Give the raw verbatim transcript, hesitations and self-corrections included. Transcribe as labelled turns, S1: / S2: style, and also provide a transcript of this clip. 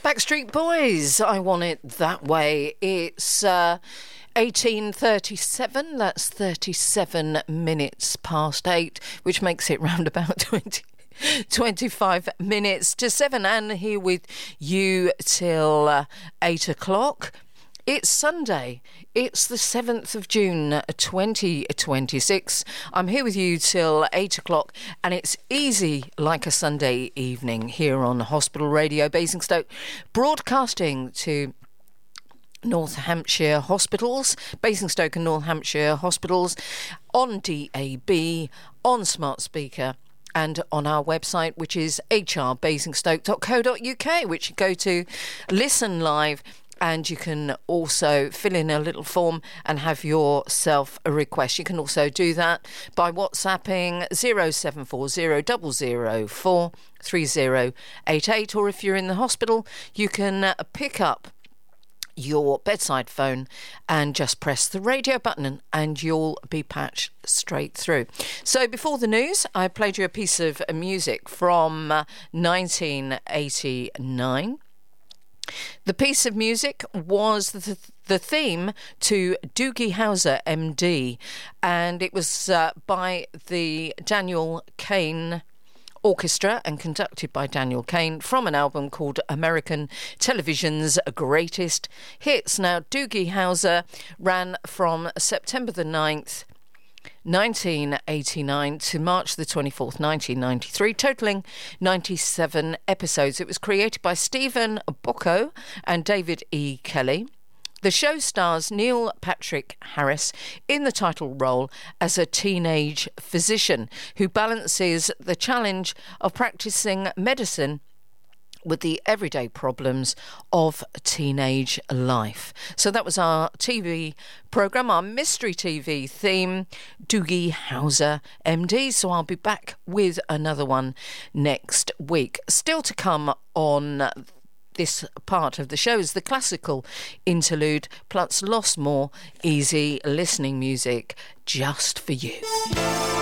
S1: Backstreet Boys, I Want It That Way. It's uh, eighteen thirty-seven, that's thirty-seven minutes past eight, which makes it round about twenty, twenty-five minutes to seven. And here with you till uh, eight o'clock. It's Sunday. It's the seventh of June, twenty twenty-six. I'm here with you till eight o'clock, and it's easy like a Sunday evening here on Hospital Radio Basingstoke, broadcasting to North Hampshire hospitals, Basingstoke and North Hampshire hospitals, on D A B, on smart speaker, and on our website, which is h r basingstoke dot co dot u k, which you go to listen live. And you can also fill in a little form and have yourself a request. You can also do that by WhatsApping zero seven four zero zero zero four three zero eight eight. Or if you're in the hospital, you can uh, pick up your bedside phone and just press the radio button and you'll be patched straight through. So before the news, I played you a piece of music from uh, nineteen eighty-nine. The piece of music was the, the theme to Doogie Howser, M D, and it was uh, by the Daniel Cain Orchestra and conducted by Daniel Cain from an album called American Television's Greatest Hits. Now, Doogie Howser ran from September the ninth, nineteen eighty-nine to March the twenty-fourth, nineteen ninety-three, totaling ninety-seven episodes. It was created by Stephen Bocco and David E. Kelly. The show stars Neil Patrick Harris in the title role as a teenage physician who balances the challenge of practicing medicine with the everyday problems of teenage life. So that was our T V programme, our mystery T V theme, Doogie Howser, M D. So I'll be back with another one next week. Still to come on this part of the show is the classical interlude, plus lots more easy listening music just for you.